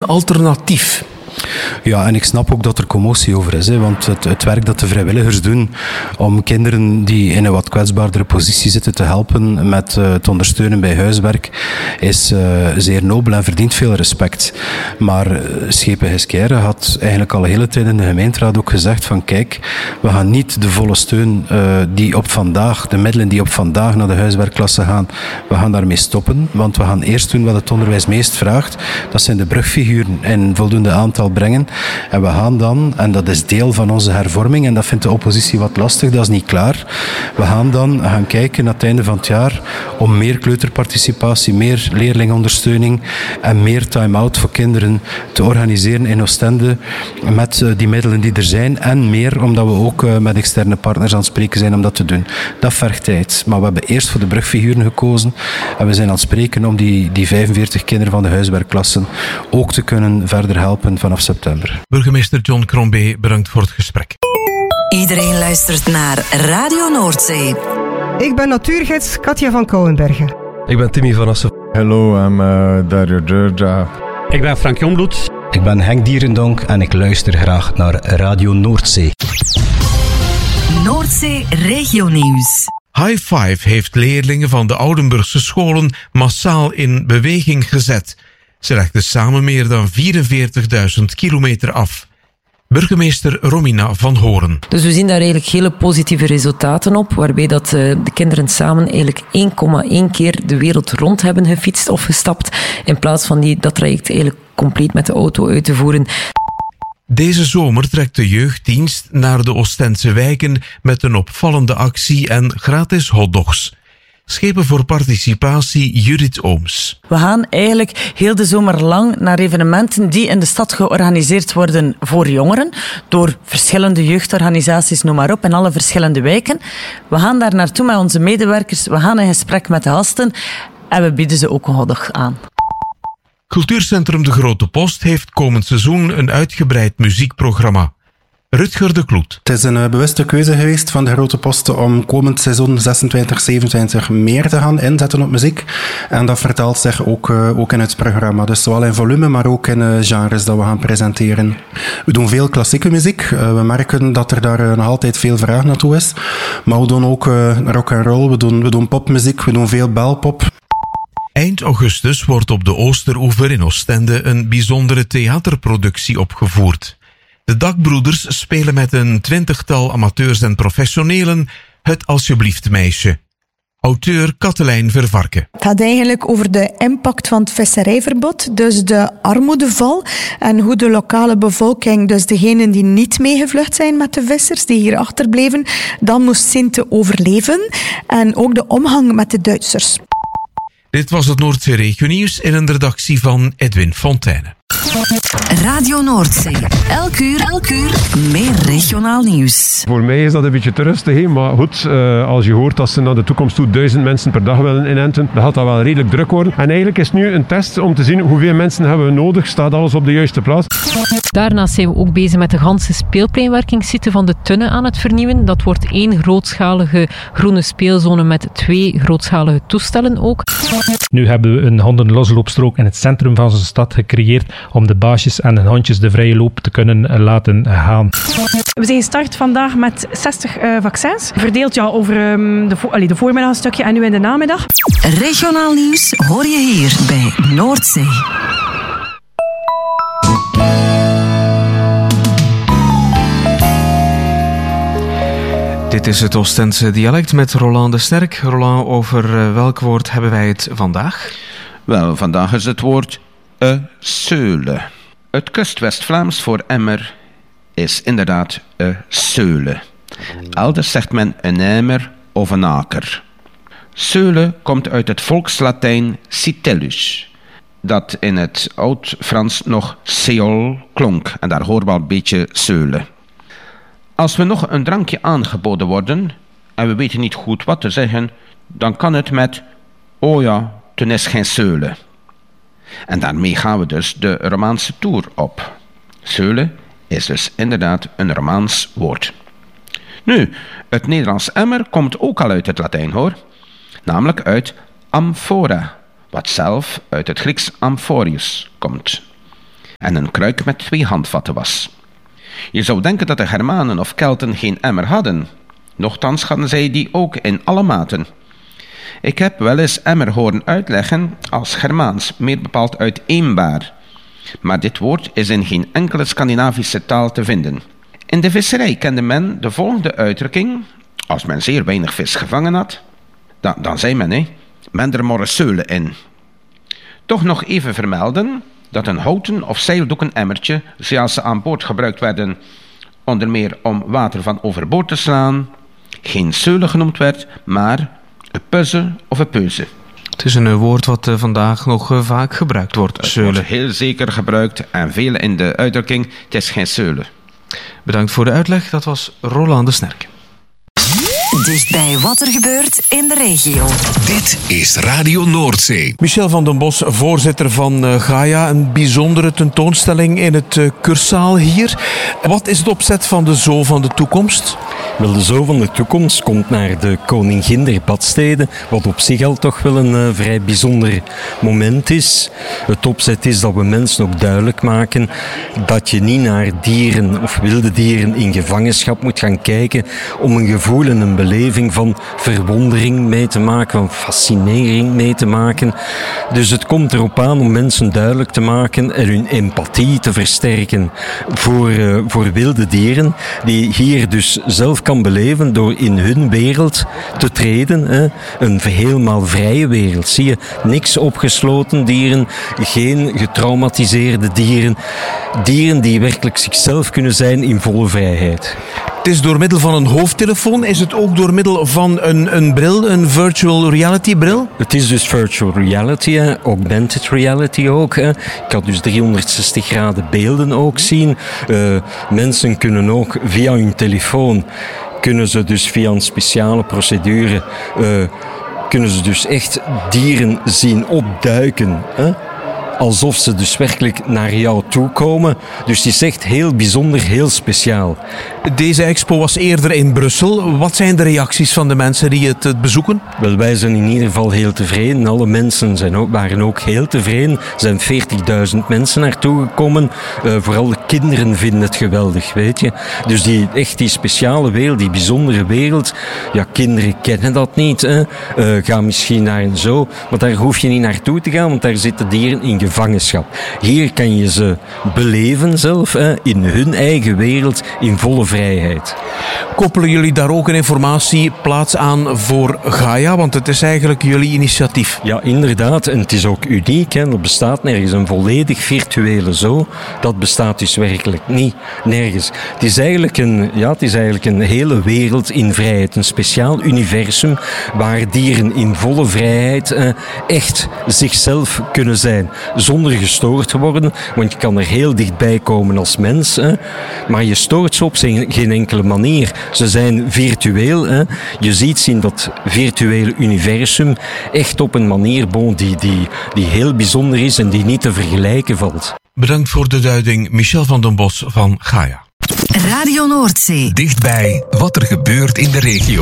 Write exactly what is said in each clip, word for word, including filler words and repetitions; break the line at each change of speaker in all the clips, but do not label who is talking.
alternatief.
Ja, en ik snap ook dat er commotie over is. Hè, want het, het werk dat de vrijwilligers doen om kinderen die in een wat kwetsbaardere positie zitten te helpen met uh, te ondersteunen bij huiswerk is uh, zeer nobel en verdient veel respect. Maar uh, Schepen Giskeire had eigenlijk al de hele tijd in de gemeenteraad ook gezegd van kijk, we gaan niet de volle steun uh, die op vandaag, de middelen die op vandaag naar de huiswerkklassen gaan, we gaan daarmee stoppen. Want we gaan eerst doen wat het onderwijs meest vraagt. Dat zijn de brugfiguren in voldoende aantal brengen. En we gaan dan, en dat is deel van onze hervorming, en dat vindt de oppositie wat lastig, dat is niet klaar. We gaan dan gaan kijken aan het einde van het jaar om meer kleuterparticipatie, meer leerlingondersteuning en meer time-out voor kinderen te organiseren in Oostende met die middelen die er zijn en meer omdat we ook met externe partners aan het spreken zijn om dat te doen. Dat vergt tijd. Maar we hebben eerst voor de brugfiguren gekozen en we zijn aan het spreken om die, die vijfenveertig kinderen van de huiswerkklassen ook te kunnen verder helpen vanaf september.
Burgemeester John Crombie, bedankt voor het gesprek.
Iedereen luistert naar Radio Noordzee.
Ik ben natuurgids Katja van Kouwenbergen.
Ik ben Timmy van Assen.
Hallo, I'm uh, Dario Durja.
Ik ben Frank Jongbloed.
Ik ben Henk Dierendonk en ik luister graag naar Radio Noordzee.
Noordzee Regionieuws.
High Five heeft leerlingen van de Oudenburgse scholen massaal in beweging gezet. Ze legden samen meer dan vierenveertigduizend kilometer af. Burgemeester Romina van Horen.
Dus we zien daar eigenlijk hele positieve resultaten op, waarbij dat, uh, de kinderen samen eigenlijk één komma één keer de wereld rond hebben gefietst of gestapt, in plaats van die, dat traject eigenlijk compleet met de auto uit te voeren.
Deze zomer trekt de jeugddienst naar de Oostense wijken met een opvallende actie en gratis hotdogs. Schepen voor participatie Judith Ooms.
We gaan eigenlijk heel de zomer lang naar evenementen die in de stad georganiseerd worden voor jongeren, door verschillende jeugdorganisaties, noem maar op, in alle verschillende wijken. We gaan daar naartoe met onze medewerkers, we gaan in gesprek met de gasten en we bieden ze ook een hotdog aan.
Cultuurcentrum De Grote Post heeft komend seizoen een uitgebreid muziekprogramma. Rutger de Kloet.
Het is een uh, bewuste keuze geweest van de Grote Posten om komend seizoen zesentwintig zevenentwintig meer te gaan inzetten op muziek. En dat vertaalt zich ook, uh, ook in het programma. Dus zowel in volume, maar ook in uh, genres dat we gaan presenteren. We doen veel klassieke muziek. Uh, we merken dat er daar uh, nog altijd veel vraag naartoe is. Maar we doen ook uh, rock and roll, we doen, we doen popmuziek, we doen veel belpop.
Eind augustus wordt op de Oosteroever in Oostende een bijzondere theaterproductie opgevoerd. De Dakbroeders spelen met een twintigtal amateurs en professionelen het Alsjeblieft meisje. Auteur Katelijn Vervarken.
Het gaat eigenlijk over de impact van het visserijverbod, dus de armoedeval en hoe de lokale bevolking, dus degenen die niet meegevlucht zijn met de vissers, die hier achterbleven, dan moest zien te overleven en ook de omgang met de Duitsers.
Dit was het Noordzee Regionieuws in een redactie van Edwin Fontijne.
Radio Noordzee. Elk uur, elk uur meer regionaal nieuws.
Voor mij is dat een beetje te rustig, he? Maar goed, uh, als je hoort dat ze naar de toekomst toe duizend mensen per dag willen inenten, dan gaat dat wel redelijk druk worden. En eigenlijk is het nu een test om te zien hoeveel mensen hebben we nodig. Staat alles op de juiste plaats?
Daarnaast zijn we ook bezig met de ganse speelpleinwerkingssite van de Tunne aan het vernieuwen. Dat wordt één grootschalige groene speelzone met twee grootschalige toestellen ook.
Nu hebben we een hondenlosloopstrook in het centrum van onze stad gecreëerd om de baasjes en de hondjes de vrije loop te kunnen laten gaan.
We zijn gestart vandaag met zestig uh, vaccins. Verdeeld ja, over um, de, vo- allee, de voormiddag een stukje en nu in de namiddag.
Regionaal nieuws hoor je hier bij Noordzee.
Dit is het Oostense dialect met Roland de Sterk. Roland, over welk woord hebben wij het vandaag?
Wel, vandaag is het woord e seule. Het Kust-West-Vlaams voor emmer is inderdaad e seule. Elders zegt men een emmer of een aker. Seule komt uit het volkslatijn citellus, dat in het oud-Frans nog seol klonk. En daar horen we al een beetje seule. Als we nog een drankje aangeboden worden en we weten niet goed wat te zeggen, dan kan het met oh ja, toen is geen seule. En daarmee gaan we dus de Romaanse toer op. Seule is dus inderdaad een Romaans woord. Nu, het Nederlands emmer komt ook al uit het Latijn, hoor. Namelijk uit amphora, wat zelf uit het Grieks amphorius komt. en een kruik met twee handvatten was. Je zou denken dat de Germanen of Kelten geen emmer hadden. Nochtans hadden zij die ook in alle maten. Ik heb wel eens emmer horen uitleggen als Germaans, meer bepaald uiteenbaar. Maar dit woord is in geen enkele Scandinavische taal te vinden. In de visserij kende men de volgende uitdrukking. Als men zeer weinig vis gevangen had, dan, dan zei men, hé, men er morre seulen in. Toch nog even vermelden dat een houten of zeildoeken emmertje, zoals ze aan boord gebruikt werden, onder meer om water van overboord te slaan, geen seulen genoemd werd, maar een puzze of een peuze.
Het is een woord wat uh, vandaag nog uh, vaak gebruikt wordt, seulen.
Het wordt heel zeker gebruikt en velen in de uitdrukking, het is geen seulen.
Bedankt voor de uitleg, dat was Roland de Snerk.
Dichtbij wat er gebeurt in de regio.
Dit is Radio Noordzee.
Michel van den Bos, voorzitter van uh, Gaia. Een bijzondere tentoonstelling in het uh, Cursaal hier. Wat is het opzet van de Zoo van de Toekomst?
Wel, de Zoo van de Toekomst komt naar de Koningin der Badsteden, wat op zich al toch wel een uh, vrij bijzonder moment is. Het opzet is dat we mensen ook duidelijk maken dat je niet naar dieren of wilde dieren in gevangenschap moet gaan kijken om een gevoel en een beleving van verwondering mee te maken, van fascinering mee te maken. Dus het komt erop aan om mensen duidelijk te maken en hun empathie te versterken voor, uh, voor wilde dieren, die hier dus zelf kan beleven door in hun wereld te treden. Hè. Een helemaal vrije wereld. Zie je, niks opgesloten dieren, geen getraumatiseerde dieren. Dieren die werkelijk zichzelf kunnen zijn in volle vrijheid.
Het is door middel van een hoofdtelefoon. Is het ook door middel van een, een bril, een virtual reality bril?
Het is dus virtual reality, hè. Augmented reality ook. Hè. Ik kan dus driehonderdzestig graden beelden ook zien. Uh, mensen kunnen ook via hun telefoon, kunnen ze dus via een speciale procedure, uh, kunnen ze dus echt dieren zien opduiken, hè. Alsof ze dus werkelijk naar jou toe komen. Dus het is echt heel bijzonder, heel speciaal.
Deze expo was eerder in Brussel. Wat zijn de reacties van de mensen die het, het bezoeken?
Wel, wij zijn in ieder geval heel tevreden. Alle mensen zijn ook, waren ook heel tevreden. Er zijn veertigduizend mensen naartoe gekomen. Uh, vooral de kinderen vinden het geweldig, weet je. Dus die, echt die speciale wereld, die bijzondere wereld. Ja, kinderen kennen dat niet. Hè. Uh, ga misschien naar een zoo. Maar daar hoef je niet naartoe te gaan, want daar zitten dieren in gevangenschap. Hier kan je ze beleven zelf, hè, in hun eigen wereld, in volle vrijheid.
Koppelen jullie daar ook een informatieplaats aan voor Gaia? Want het is eigenlijk jullie initiatief.
Ja, inderdaad. En het is ook uniek. Hè. Er bestaat nergens een volledig virtuele zoo. Dat bestaat dus werkelijk niet nergens. Het is eigenlijk een, ja, het is eigenlijk een hele wereld in vrijheid. Een speciaal universum waar dieren in volle vrijheid eh, echt zichzelf kunnen zijn. Zonder gestoord te worden, want je kan er heel dichtbij komen als mens, hè. Maar je stoort ze op geen enkele manier. Ze zijn virtueel. Hè. Je ziet ze in dat virtuele universum echt op een manier bon, die, die, die heel bijzonder is en die niet te vergelijken valt.
Bedankt voor de duiding, Michel van den Bos van Gaia.
Radio Noordzee.
Dichtbij wat er gebeurt in de regio.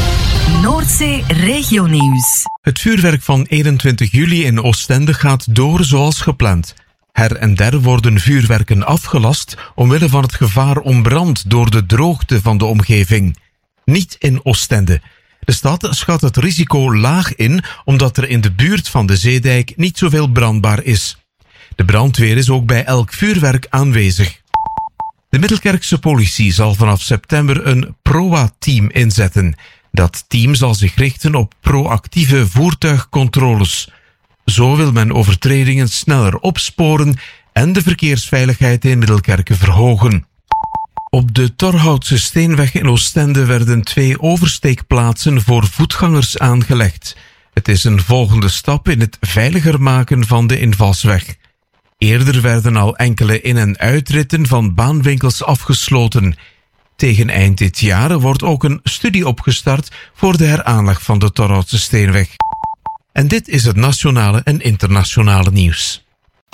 Noordzee Regionieuws.
Het vuurwerk van eenentwintig juli in Oostende gaat door zoals gepland. Her en der worden vuurwerken afgelast omwille van het gevaar om brand door de droogte van de omgeving. Niet in Oostende. De stad schat het risico laag in omdat er in de buurt van de zeedijk niet zoveel brandbaar is. De brandweer is ook bij elk vuurwerk aanwezig. De Middelkerkse politie zal vanaf september een P R O A-team inzetten. Dat team zal zich richten op proactieve voertuigcontroles. Zo wil men overtredingen sneller opsporen en de verkeersveiligheid in Middelkerke verhogen. Op de Torhoutse Steenweg in Oostende werden twee oversteekplaatsen voor voetgangers aangelegd. Het is een volgende stap in het veiliger maken van de invalsweg. Eerder werden al enkele in- en uitritten van baanwinkels afgesloten. Tegen eind dit jaar wordt ook een studie opgestart voor de heraanleg van de Torhoutse Steenweg. En dit is het nationale en internationale nieuws.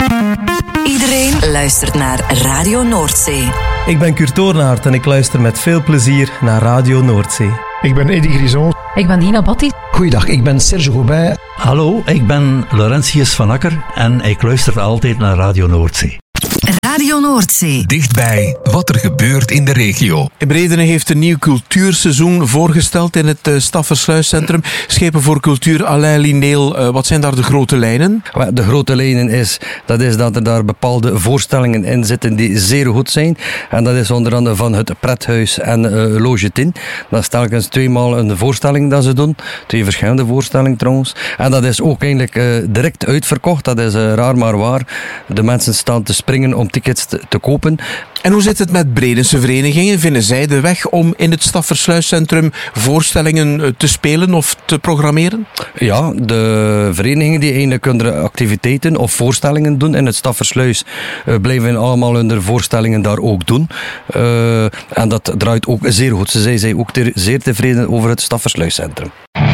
Iedereen luistert naar Radio Noordzee.
Ik ben Kurt Toornaert en ik luister met veel plezier naar Radio Noordzee.
Ik ben Eddy Grison.
Ik ben Dina Batti.
Goeiedag, ik ben Serge Goubin.
Hallo, ik ben Laurentius van Akker en ik luister altijd naar Radio Noordzee.
Radio Noordzee.
Dichtbij wat er gebeurt in de regio.
In Bredene heeft een nieuw cultuurseizoen voorgesteld in het uh, Staffersluiscentrum. Schepen voor Cultuur, Alain Lineel. Uh, wat zijn daar de grote lijnen?
De grote lijnen is dat, is dat er daar bepaalde voorstellingen in zitten die zeer goed zijn. En dat is onder andere van het Prethuis en uh, Loge tien. Dat is telkens tweemaal een voorstelling dat ze doen. Twee verschillende voorstellingen trouwens. En dat is ook eigenlijk uh, direct uitverkocht. Dat is uh, raar maar waar. De mensen staan te springen om tickets te, te kopen.
En hoe zit het met Bredense verenigingen? Vinden zij de weg om in het Staffersluiscentrum voorstellingen te spelen of te programmeren?
Ja, de verenigingen die eigenlijk hun activiteiten of voorstellingen doen in het Staffersluis uh, blijven allemaal hun voorstellingen daar ook doen. Uh, en dat draait ook zeer goed. Ze zijn, zijn ook te, zeer tevreden over het Staffersluiscentrum.